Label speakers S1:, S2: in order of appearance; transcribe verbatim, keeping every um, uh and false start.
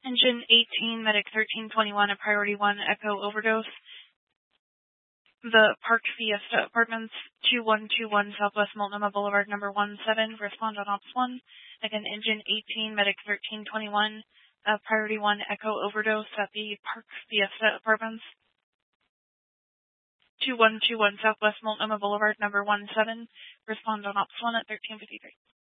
S1: Engine eighteen, Medic thirteen twenty-one, a Priority one Echo overdose. The Park Fiesta Apartments, two one two one Southwest Multnomah Boulevard, number one seven, respond on Ops one. Again, Engine eighteen, Medic thirteen twenty-one, a Priority one Echo overdose at the Park Fiesta Apartments. two one two one Southwest Multnomah Boulevard, number one seven, respond on Ops one at thirteen fifty-three.